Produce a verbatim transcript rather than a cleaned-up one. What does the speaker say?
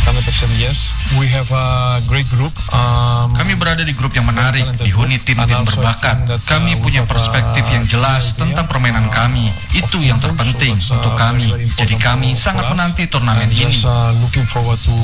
one hundred percent yes. We have a great group. Um, Kami berada di grup yang menarik, dihuni tim-tim berbakat. Kami punya perspektif yang jelas tentang permainan kami. Itu yang terpenting untuk kami. Jadi kami sangat menanti turnamen ini. Just uh, looking forward to